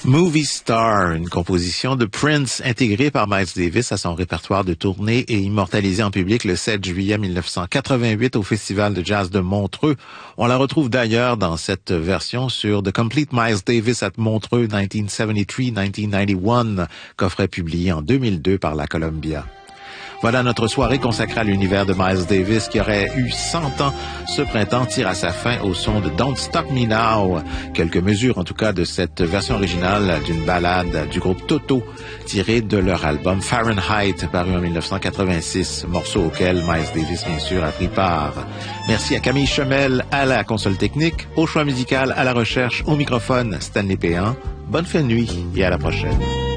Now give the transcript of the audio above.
Movie Star, une composition de Prince intégrée par Miles Davis à son répertoire de tournée et immortalisée en public le 7 juillet 1988 au Festival de jazz de Montreux. On la retrouve d'ailleurs dans cette version sur The Complete Miles Davis at Montreux 1973-1991, coffret publié en 2002 par la Columbia. Voilà, notre soirée consacrée à l'univers de Miles Davis qui aurait eu 100 ans ce printemps tire à sa fin au son de Don't Stop Me Now. Quelques mesures en tout cas de cette version originale d'une ballade du groupe Toto tirée de leur album Fahrenheit paru en 1986, morceau auquel Miles Davis bien sûr a pris part. Merci à Camille Chemel à la console technique, au choix musical, à la recherche, au microphone Stanley Péan. Bonne fin de nuit et à la prochaine.